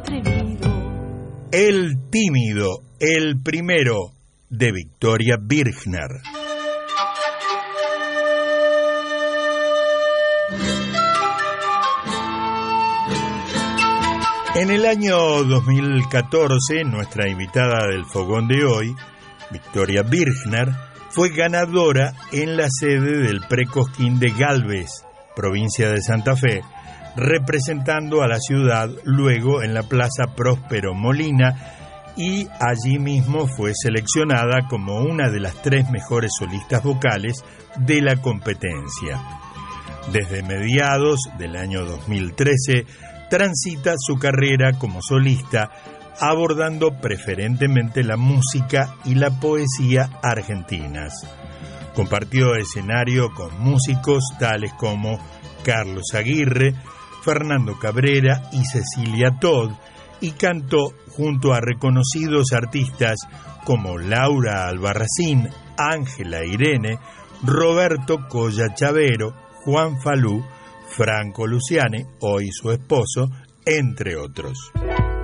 El tímido, el primero, de Victoria Birchner. En el año 2014, nuestra invitada del fogón de hoy, Victoria Birchner, fue ganadora en la sede del Precosquín de Galvez, provincia de Santa Fe, representando a la ciudad luego en la Plaza Próspero Molina, y allí mismo fue seleccionada como una de las 3 mejores solistas vocales de la competencia. Desde mediados del año 2013 transita su carrera como solista, abordando preferentemente la música y la poesía argentinas. Compartió escenario con músicos tales como Carlos Aguirre, Fernando Cabrera y Cecilia Todd, y cantó junto a reconocidos artistas como Laura Albarracín, Ángela Irene, Roberto Colla Chavero, Juan Falú, Franco Luciani, hoy su esposo, entre otros.